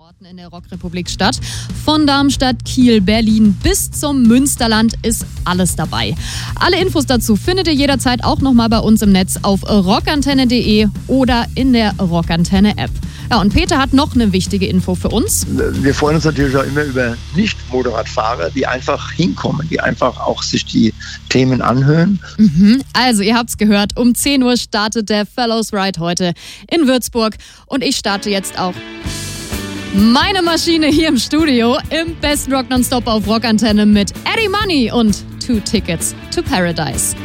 Orten in der Rockrepublik statt. Von Darmstadt, Kiel, Berlin bis zum Münsterland ist alles dabei. Alle Infos dazu findet ihr jederzeit auch nochmal bei uns im Netz auf rockantenne.de oder in der Rockantenne-App. Ja, und Peter hat noch eine wichtige Info für uns. Wir freuen uns natürlich auch immer über Nicht-Motorradfahrer, die einfach hinkommen, die einfach auch sich die Themen anhören. Also, ihr habt's gehört, um 10 Uhr startet der Fellows Ride heute in Würzburg. Und ich starte jetzt auch meine Maschine hier im Studio im besten Rock Nonstop auf Rockantenne mit Eddie Money und 2 Tickets to Paradise.